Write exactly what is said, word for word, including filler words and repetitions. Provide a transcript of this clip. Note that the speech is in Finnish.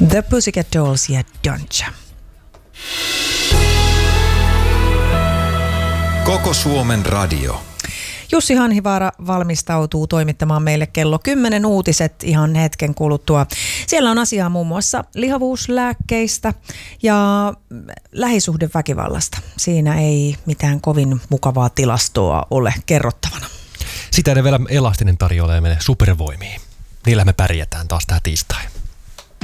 The Pussycat Dolls ja Doncha. Koko Suomen radio. Jussi Hanhivaara valmistautuu toimittamaan meille kello kymmenen uutiset ihan hetken kuluttua. Siellä on asiaa muun muassa lihavuuslääkkeistä ja lähisuhdeväkivallasta. Siinä ei mitään kovin mukavaa tilastoa ole kerrottavana. Sitä edes vielä Elastinen tarjoilee meille supervoimia. Niillä me pärjätään taas tähän tiistain.